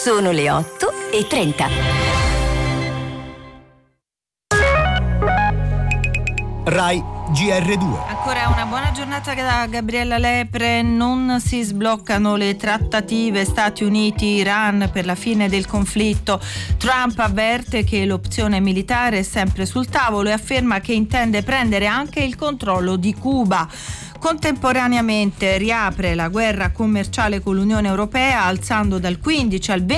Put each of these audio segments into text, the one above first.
Sono le 8:30. Rai GR2. Ancora una buona giornata da Gabriella Lepre. Non si sbloccano le trattative Stati Uniti-Iran per la fine del conflitto. Trump avverte che l'opzione militare è sempre sul tavolo e afferma che intende prendere anche il controllo di Cuba. Contemporaneamente riapre la guerra commerciale con l'Unione Europea, alzando dal 15 al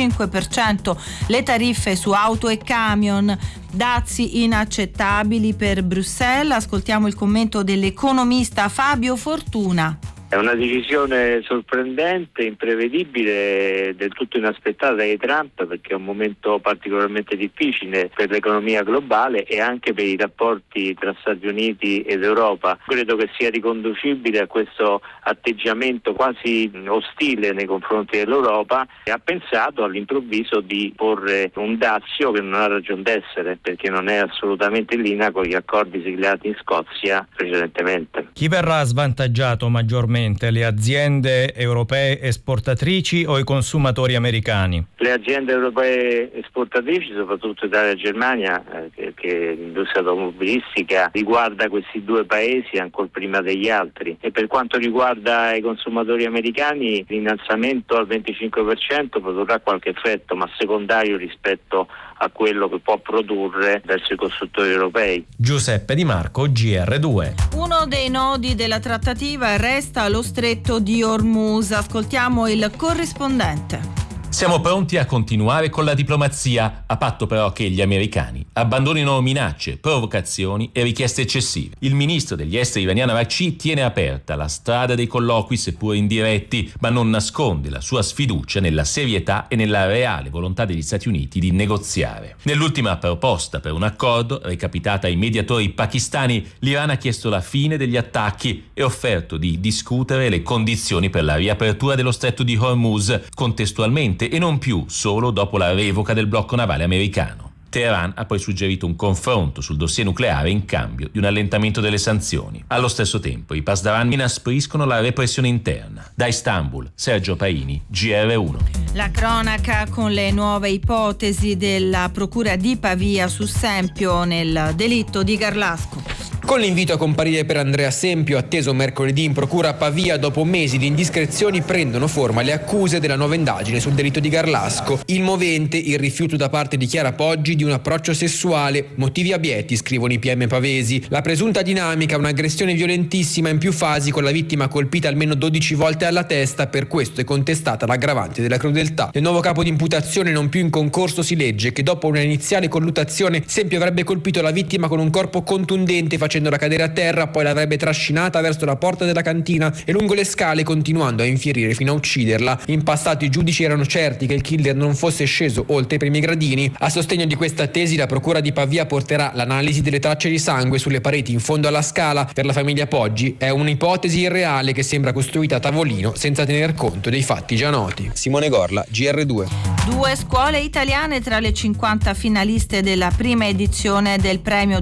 25% le tariffe su auto e camion. Dazi inaccettabili per Bruxelles. Ascoltiamo il commento dell'economista Fabio Fortuna. È una decisione sorprendente, imprevedibile, del tutto inaspettata di Trump, perché è un momento particolarmente difficile per l'economia globale e anche per i rapporti tra Stati Uniti ed Europa. Credo che sia riconducibile a questo atteggiamento quasi ostile nei confronti dell'Europa e ha pensato all'improvviso di porre un dazio che non ha ragion d'essere, perché non è assolutamente in linea con gli accordi siglati in Scozia precedentemente. Chi verrà svantaggiato maggiormente? Le aziende europee esportatrici o i consumatori americani? Le aziende europee esportatrici, soprattutto Italia e Germania, che l'industria automobilistica riguarda questi due paesi ancora prima degli altri. E per quanto riguarda i consumatori americani, l'innalzamento al 25% produrrà qualche effetto, ma secondario rispetto a quello che può produrre verso i costruttori europei. Giuseppe Di Marco, GR2. Uno dei nodi della trattativa resta lo stretto di Hormuz. Ascoltiamo il corrispondente. Siamo pronti a continuare con la diplomazia, a patto però che gli americani abbandonino minacce, provocazioni e richieste eccessive. Il ministro degli esteri iraniano Araghchi tiene aperta la strada dei colloqui, seppur indiretti, ma non nasconde la sua sfiducia nella serietà e nella reale volontà degli Stati Uniti di negoziare. Nell'ultima proposta per un accordo, recapitata ai mediatori pakistani, l'Iran ha chiesto la fine degli attacchi e offerto di discutere le condizioni per la riapertura dello stretto di Hormuz, contestualmente e non più solo dopo la revoca del blocco navale americano. Teheran ha poi suggerito un confronto sul dossier nucleare in cambio di un allentamento delle sanzioni. Allo stesso tempo i pasdaran inaspriscono la repressione interna. Da Istanbul, Sergio Paini, GR1. La cronaca con le nuove ipotesi della procura di Pavia su Sempio nel delitto di Garlasco. Con l'invito a comparire per Andrea Sempio, atteso mercoledì in procura a Pavia, dopo mesi di indiscrezioni prendono forma le accuse della nuova indagine sul delitto di Garlasco. Il movente, il rifiuto da parte di Chiara Poggi di un approccio sessuale, motivi abietti, scrivono i PM pavesi. La presunta dinamica, un'aggressione violentissima in più fasi con la vittima colpita almeno 12 volte alla testa, per questo è contestata l'aggravante della crudeltà. Nel nuovo capo di imputazione non più in concorso si legge che dopo una iniziale colluttazione Sempio avrebbe colpito la vittima con un corpo contundente facendola cadere a terra, poi l'avrebbe trascinata verso la porta della cantina e lungo le scale continuando a infierire fino a ucciderla. In passato i giudici erano certi che il killer non fosse sceso oltre i primi gradini. A sostegno di questa tesi la procura di Pavia porterà l'analisi delle tracce di sangue sulle pareti in fondo alla scala. Per la famiglia Poggi è un'ipotesi irreale che sembra costruita a tavolino senza tener conto dei fatti già noti. Simone Gorla, GR2. 2 scuole italiane tra le 50 finaliste della prima edizione del premio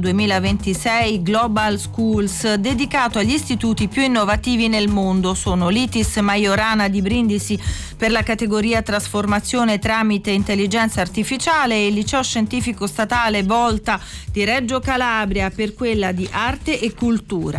2026 Global Schools, dedicato agli istituti più innovativi nel mondo. Sono l'ITIS Majorana di Brindisi per la categoria trasformazione tramite intelligenza artificiale e il liceo scientifico statale Volta di Reggio Calabria per quella di arte e cultura.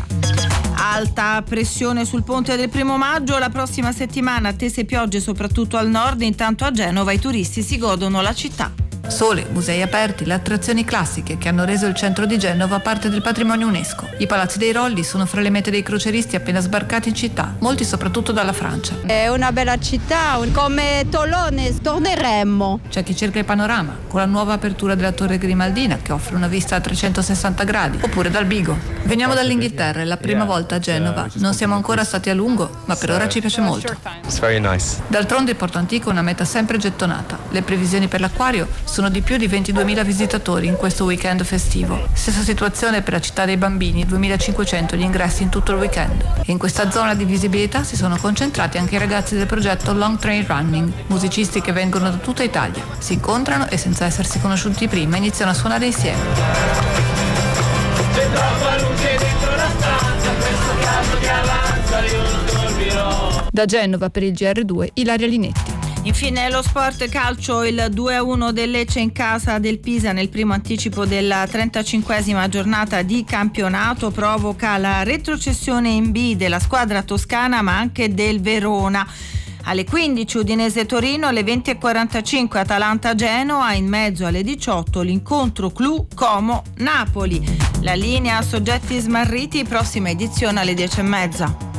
Alta pressione sul ponte del 1° maggio, la prossima settimana attese piogge soprattutto al nord, intanto a Genova i turisti si godono la città. Sole, musei aperti, le attrazioni classiche che hanno reso il centro di Genova parte del patrimonio UNESCO. I palazzi dei Rolli sono fra le mete dei croceristi appena sbarcati in città, molti soprattutto dalla Francia. È una bella città, come Tolone, torneremmo. C'è chi cerca il panorama, con la nuova apertura della Torre Grimaldina che offre una vista a 360 gradi, oppure dal Bigo. Veniamo dall'Inghilterra, è la prima volta a Genova. Non siamo ancora stati a lungo, ma per ora ci piace molto. It's very nice. D'altronde il Porto Antico è una meta sempre gettonata. Le previsioni per l'acquario sono di più di 22.000 visitatori in questo weekend festivo. Stessa situazione per la città dei bambini, 2.500 gli ingressi in tutto il weekend. E in questa zona di visibilità si sono concentrati anche i ragazzi del progetto Long Train Running, musicisti che vengono da tutta Italia. Si incontrano e senza essersi conosciuti prima iniziano a suonare insieme. C'è troppa luce dentro la stanza, questo caldo che avanza, io non dormirò. Da Genova per il GR2, Ilaria Linetti. Infine lo sport calcio, il 2-1 del Lecce in casa del Pisa nel primo anticipo della 35esima giornata di campionato provoca la retrocessione in B della squadra toscana ma anche del Verona. Alle 15 Udinese-Torino, alle 20:45 Atalanta-Genoa, in mezzo alle 18 l'incontro clou Como-Napoli. La linea a soggetti smarriti, prossima edizione alle 10:30.